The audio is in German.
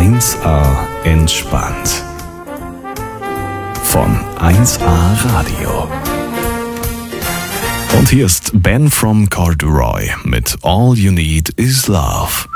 1A entspannt. Von 1A Radio. Und hier ist Ben from Corduroy mit All You Need Is Love.